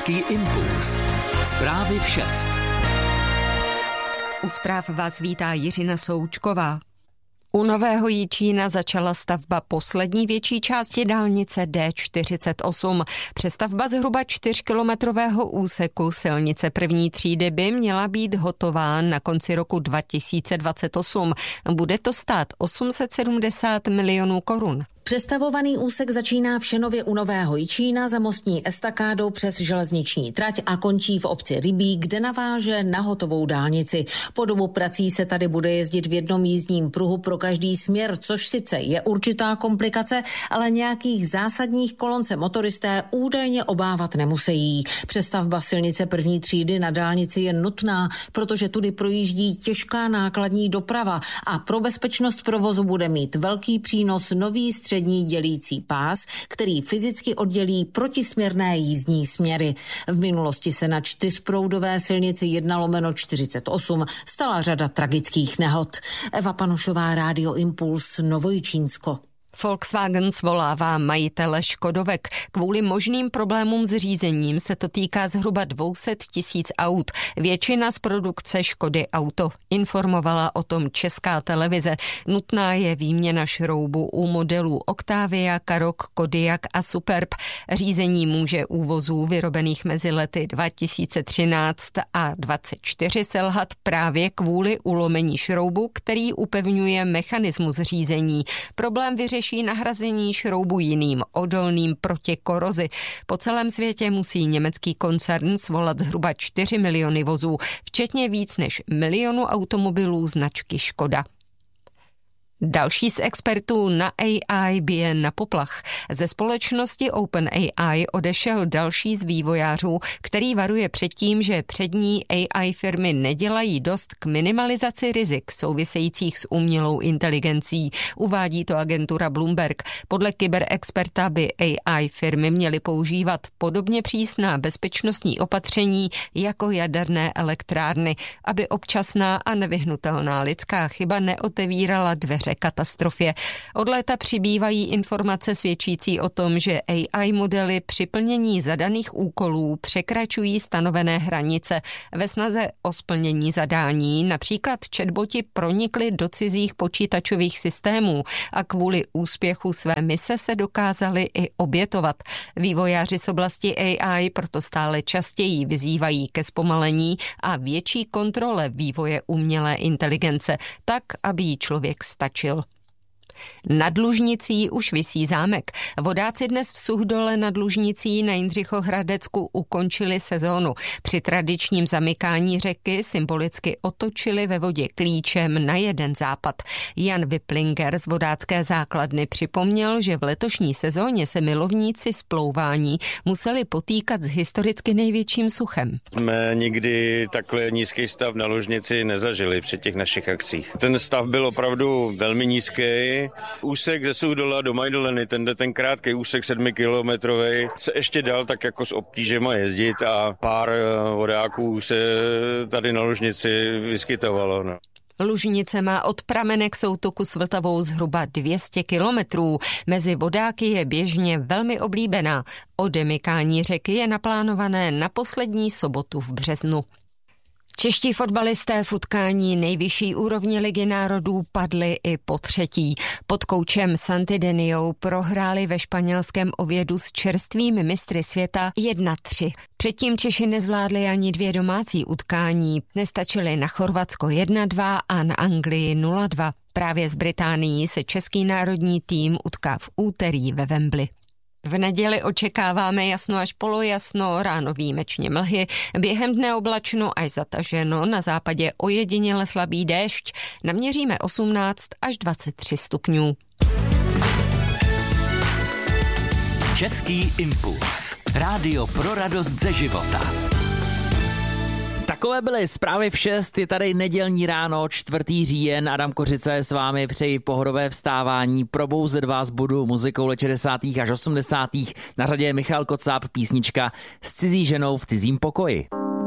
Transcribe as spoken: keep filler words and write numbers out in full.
Český impuls. Zprávy v šest. U zpráv vás vítá Jiřina Součková. U Nového Jičína začala stavba poslední větší části dálnice D čtyřicet osm. Přestavba zhruba čtyřkilometrového úseku silnice první třídy by měla být hotová na konci roku dva tisíce dvacet osm. Bude to stát osm set sedmdesát milionů korun. Přestavovaný úsek začíná v Šenově u Nového Jičína za mostní estakádou přes železniční trať a končí v obci Rybí, kde naváže na hotovou dálnici. Po dobu prací se tady bude jezdit v jednom jízdním pruhu pro každý směr, což sice je určitá komplikace, ale nějakých zásadních kolon se motoristé údajně obávat nemusí. Přestavba silnice první třídy na dálnici je nutná, protože tudy projíždí těžká nákladní doprava a pro bezpečnost provozu bude mít velký přínos nový střední dělící pás, který fyzicky oddělí protisměrné jízdní směry. V minulosti se na čtyřproudové silnici jedna lomeno čtyřicet osm stala řada tragických nehod. Eva Panošová, Rádio Impuls, Novojičínsko. Volkswagen svolává majitele Škodovek. Kvůli možným problémům s řízením se to týká zhruba dvě stě tisíc aut. Většina z produkce Škody Auto. Informovala o tom Česká televize. Nutná je výměna šroubu u modelů Octavia, Karoq, Kodiaq a Superb. Řízení může u vozů vyrobených mezi lety dva tisíce třináct a dvacet čtyři selhat právě kvůli ulomení šroubu, který upevňuje mechanismus řízení. Problém vyřeší nahrazení šroubu jiným, odolným proti korozi. Po celém světě musí německý koncern svolat zhruba čtyři miliony vozů, včetně víc než milionu automobilů značky Škoda. Další z expertů na A I bije na poplach. Ze společnosti OpenAI odešel další z vývojářů, který varuje před tím, že přední A I firmy nedělají dost k minimalizaci rizik souvisejících s umělou inteligencí. Uvádí to agentura Bloomberg. Podle kyberexperta by A I firmy měly používat podobně přísná bezpečnostní opatření jako jaderné elektrárny, aby občasná a nevyhnutelná lidská chyba neotevírala dveře katastrofě. Od léta přibývají informace svědčící o tom, že A I modely při plnění zadaných úkolů překračují stanovené hranice. Ve snaze o splnění zadání například chatboti pronikli do cizích počítačových systémů a kvůli úspěchu své mise se dokázali i obětovat. Vývojáři z oblasti A I proto stále častěji vyzývají ke zpomalení a větší kontrole vývoje umělé inteligence, tak, aby jí člověk stačil. Nad Lužnicí už visí zámek. Vodáci dnes v Suchdole nad Lužnicí na Jindřichohradecku ukončili sezónu. Při tradičním zamykání řeky symbolicky otočili ve vodě klíčem na jeden západ. Jan Viplinger z vodácké základny připomněl, že v letošní sezóně se milovníci splouvání museli potýkat s historicky největším suchem. Jsme nikdy takhle nízký stav na Lužnici nezažili při těch našich akcích. Ten stav byl opravdu velmi nízký. Úsek ze Suchdola do Majdoleny, ten, ten krátký úsek sedmikilometrový, se ještě dal tak jako s obtížema jezdit a pár vodáků se tady na Lužnici vyskytovalo. No. Lužnice má od pramenek soutoku s Vltavou zhruba dvě stě kilometrů. Mezi vodáky je běžně velmi oblíbená. Odemykání řeky je naplánované na poslední sobotu v březnu. Čeští fotbalisté v utkání nejvyšší úrovně Ligy národů padli i po třetí. Pod koučem Santideniou prohráli ve španělském Ovědu s čerstvými mistry světa jedna tři. Předtím Češi nezvládli ani dvě domácí utkání. Nestačili na Chorvatsko jedna dva a na Anglii nula dva. Právě s Británií se český národní tým utká v úterý ve Wembley. V neděli očekáváme jasno až polojasno, ráno výjimečně mlhy, během dne oblačno až zataženo, na západě ojediněle slabý déšť, naměříme osmnáct až dvacet tři stupňů. Český impuls. Rádio pro radost ze života. Takové byly zprávy v šest, je tady nedělní ráno, čtvrtý říjen, Adam Kořica je s vámi, přeji pohodové vstávání, probouzet vás budu muzikou let šedesátých až osmdesátých, na řadě je Michal Kocáb, písnička S cizí ženou v cizím pokoji.